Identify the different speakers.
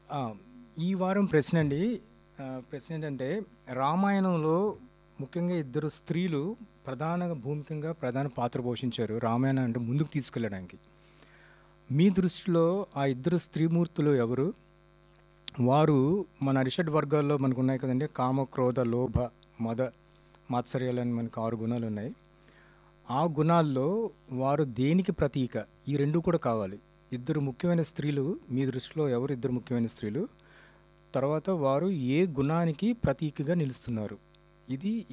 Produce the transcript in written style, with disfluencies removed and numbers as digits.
Speaker 1: ఆ! ఈ వారం ప్రశ్నండి. ప్రశ్న ఏంటంటే, రామాయణంలో ముఖ్యంగా ఇద్దరు స్త్రీలు ప్రధాన పాత్ర పోషించారు. రామాయణం అంటే ముందుకు తీసుకెళ్ళడానికి. మీ దృష్టిలో ఆ ఇద్దరు స్త్రీమూర్తులు ఎవరు? వారు మన అరిషడ్ వర్గాల్లో మనకున్నాయి కదండీ! కామ, క్రోధ, లోభ, మద, మాత్సర్యాలని మనకు 6 గుణాలున్నాయి. ఆ గుణాల్లో వారు దేనికి ప్రతీక? ఈ 2 కూడా కావాలి. ఇద్దరు ముఖ్యమైన స్త్రీలు మీ దృష్టిలో ఎవరు ఇద్దరు ముఖ్యమైన స్త్రీలు? తర్వాత వారు ఏ గుణానికి ప్రతీకగా నిలుస్తున్నారు? ఇది